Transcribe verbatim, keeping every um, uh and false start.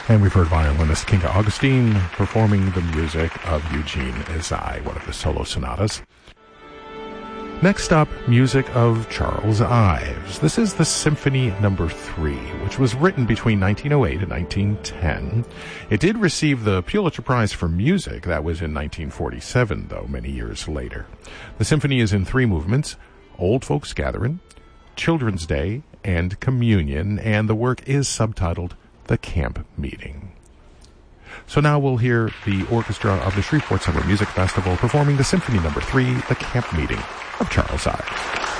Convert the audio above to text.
And we've heard violinist Kinga Augustine performing the music of Eugene Izai, one of the solo sonatas. Next up, music of Charles Ives. This is the Symphony Number Three, which was written between nineteen oh eight and nineteen ten. It did receive the Pulitzer Prize for Music. That was in nineteen forty-seven, though, many years later. The symphony is in three movements: Old Folks Gatherin', Children's Day, and Communion, and the work is subtitled The Camp Meeting. So now we'll hear the orchestra of the Shreveport Summer Music Festival performing the Symphony Number Three, The Camp Meeting of Charles Ives.